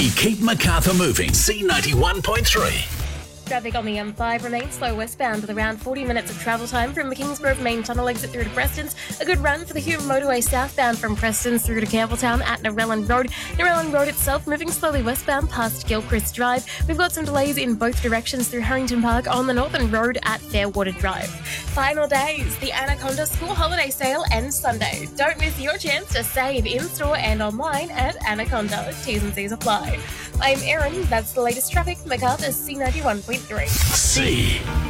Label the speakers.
Speaker 1: We keep Macarthur moving. C91.3.
Speaker 2: Traffic on the M5 remains slow westbound with around 40 minutes of travel time from the Kingsgrove main tunnel exit through to Preston's. A good run for the Hume motorway southbound from Preston's through to Campbelltown at Narellan Road. Narellan Road itself moving slowly westbound past Gilchrist Drive. We've got some delays in both directions through Harrington Park on the Northern Road at Fairwater Drive. Final days, the Anaconda School Holiday Sale ends Sunday. Don't miss your chance to save in-store and online at Anaconda. T's and C's apply. I'm Erin. That's the latest traffic. Macarthur's C91.3.
Speaker 1: C.